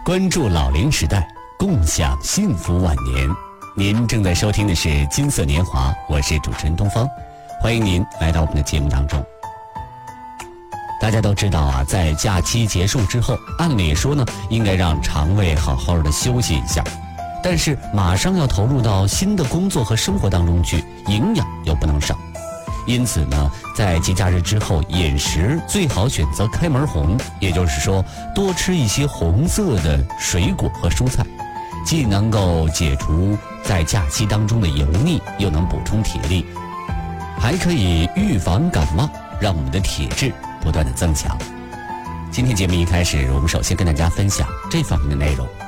关注老龄时代，共享幸福晚年。您正在收听的是金色年华，我是主持人东方，欢迎您来到我们的节目当中。大家都知道啊，在假期结束之后，按理说呢，应该让肠胃好好的休息一下，但是马上要投入到新的工作和生活当中去，营养又不能少。因此呢，在节假日之后，饮食最好选择开门红，也就是说，多吃一些红色的水果和蔬菜，既能够解除在假期当中的油腻，又能补充体力，还可以预防感冒，让我们的体质不断的增强。今天节目一开始，我们首先跟大家分享这方面的内容。